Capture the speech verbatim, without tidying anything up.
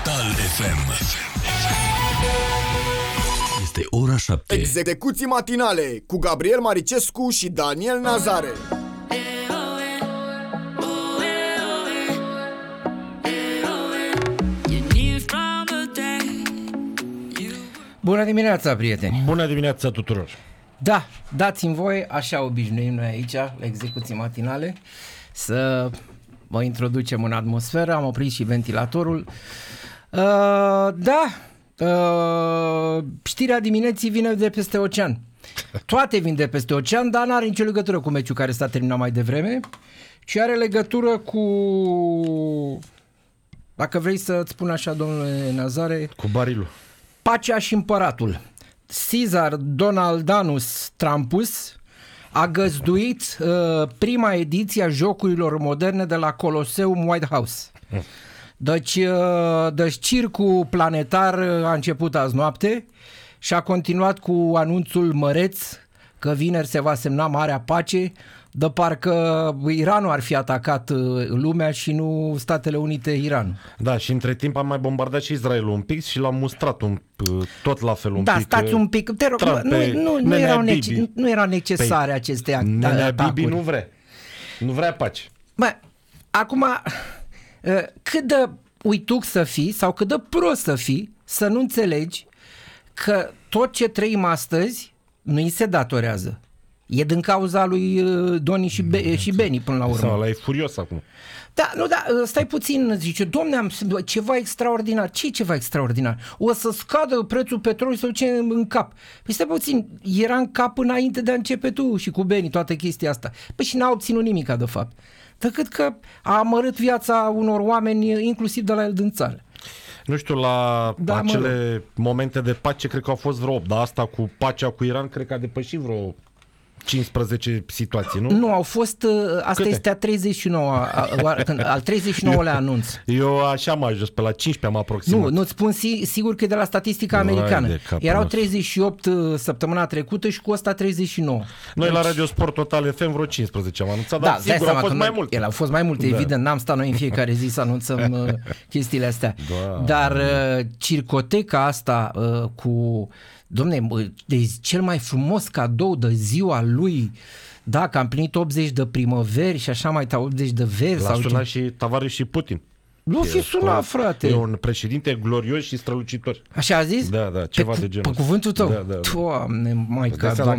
Total F M. Este ora șapte. Execuții matinale cu Gabriel Maricescu și Daniel Nazare. Bună dimineața, prieteni! Bună dimineața tuturor! Da, dați-mi voie, așa obișnuim noi aici, la execuții matinale, să vă introducem în atmosferă. Am oprit și ventilatorul. Uh, da, uh, știrea dimineții vine de peste ocean. Toate vin de peste ocean, dar n-are nicio legătură cu meciul care s-a terminat mai devreme, ci are legătură cu... Dacă vrei să-ți spun așa, domnule Nazare... Cu barilul. Pacea și împăratul. Caesar Donaldanus Trumpus a găzduit uh, prima ediție a jocurilor moderne de la Colosseum White House. Mm. Deci, uh, deci circul planetar a început azi noapte și a continuat cu anunțul măreț că vineri se va semna Marea Pace, de parcă Iranul ar fi atacat lumea și nu Statele Unite Iranul. Da, și între timp am mai bombardat și Israelul un pic și l-am mustrat un, tot la fel un da, pic. Da, stați un pic, te rog, nu, nu, nu, erau nece- nu erau necesare păi, aceste atacuri. Nenea Bibi nu vrea, nu vrea pace. Bă, acum, cât de uituc să fii sau cât de prost să fii, să nu înțelegi că tot ce trăim astăzi nu îi se datorează. E din cauza lui Doni și, Be- și Beni până la urmă. Sau ăla e furios acum. Da, nu, da, stai puțin, zice, domne, am ceva extraordinar. Ce e ceva extraordinar? O să scadă prețul petrolului, să duce în cap. Păi stai puțin, era în cap înainte de a începe tu și cu Beni toată chestia asta. Păi și n-a obținut nimica, de fapt. Decât că a amărât viața unor oameni, inclusiv de la el din țară. Nu știu, la da, acele momente de pace, cred că au fost vreo opt, dar asta cu pacea cu Iran, cred că a depășit vreo cincisprezece situații, nu? Nu, au fost, asta Câte? Este a treizeci și nouă, al treizeci și nouălea anunț. Eu așa am ajuns, pe la cincisprezece am aproximat. Nu, nu-ți spun sigur că e de la statistica americană. Erau treizeci și opt săptămâna trecută și cu ăsta treizeci și nouă. Noi deci... la Radio Sport Total F M vreo cincisprezece am anunțat, da, dar sigur au fost mai multe. Ele au fost mai multe, da. Evident, n-am stat noi în fiecare zi să anunțăm uh, chestiile astea. Da. Dar uh, circoteca asta uh, cu... Dom'le, de cel mai frumos cadou de ziua lui, da, că am plinit optzeci de primăveri și așa mai ta optzeci de veri. L-a sunat și Tavares și Putin. Nu fi sunat, frate. E un președinte glorios și strălucitor. Așa a zis? Da, da, ceva pe, de genul. Pe cuvântul tău? Da, da, da. Doamne, Maica,